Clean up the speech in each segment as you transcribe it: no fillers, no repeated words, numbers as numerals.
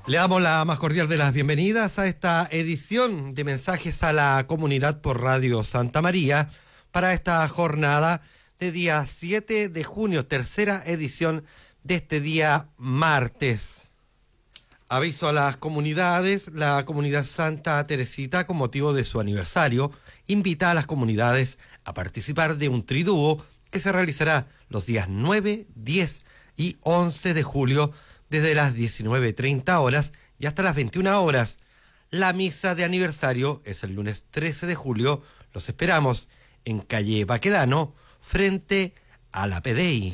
Le damos la más cordial de las bienvenidas a esta edición de Mensajes a la Comunidad por Radio Santa María para esta jornada de día 7 de junio, tercera edición de este día martes. Aviso a las comunidades: la comunidad Santa Teresita, con motivo de su aniversario, invita a las comunidades a participar de un tridúo que se realizará los días 9, 10 y 11 de julio desde las 19:30 horas y hasta las 21 horas. La misa de aniversario es el lunes 13 de julio. Los esperamos en calle Baquedano, frente a la PDI.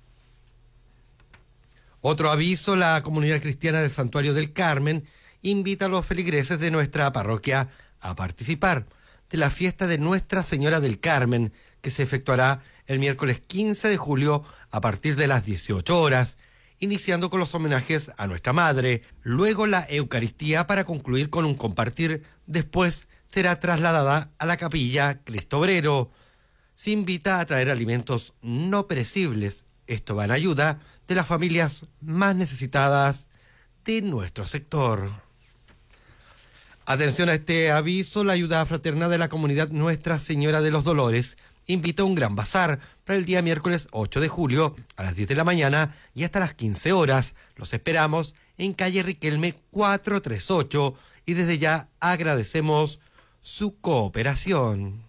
Otro aviso: la comunidad cristiana del Santuario del Carmen invita a los feligreses de nuestra parroquia a participar de la fiesta de Nuestra Señora del Carmen, que se efectuará el miércoles 15 de julio a partir de las 18 horas, iniciando con los homenajes a nuestra Madre, luego la Eucaristía para concluir con un compartir. Después será trasladada a la capilla Cristo Obrero. Se invita a traer alimentos no perecibles. Esto va en ayuda de las familias más necesitadas de nuestro sector. Atención a este aviso: la ayuda fraterna de la comunidad Nuestra Señora de los Dolores invita a un gran bazar para el día miércoles 8 de julio a las 10 de la mañana y hasta las 15 horas. Los esperamos en calle Riquelme 438 y desde ya agradecemos su cooperación.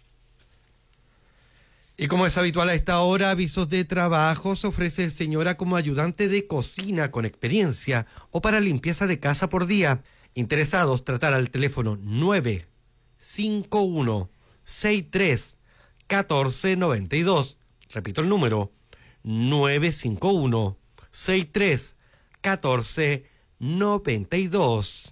Y como es habitual a esta hora, avisos de trabajo. Se ofrece señora como ayudante de cocina con experiencia o para limpieza de casa por día. Interesados, tratar al teléfono 951-63-1492. Repito el número, 951-63-1492.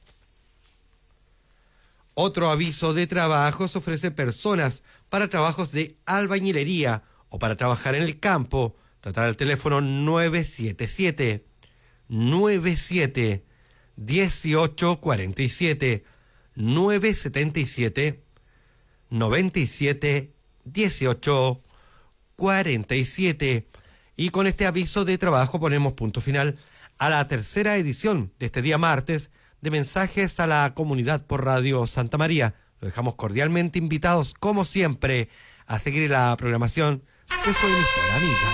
Otro aviso de trabajo: se ofrece personas para trabajos de albañilería o para trabajar en el campo. Tratar al teléfono 977-1847, 977-97-1847. Y con este aviso de trabajo ponemos punto final a la tercera edición de este día martes de Mensajes a la Comunidad por Radio Santa María. Los dejamos cordialmente invitados, como siempre, a seguir la programación de su emisora amiga.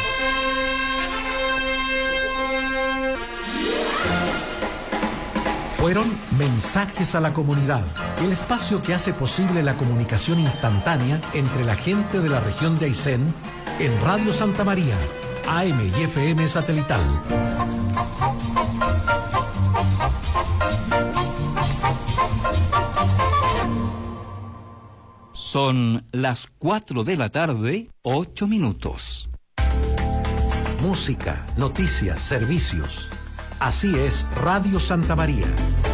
Fueron Mensajes a la Comunidad, el espacio que hace posible la comunicación instantánea entre la gente de la región de Aysén en Radio Santa María, AM y FM satelital. Son las 4 de la tarde, 8 minutos. Música, noticias, servicios. Así es Radio Santa María.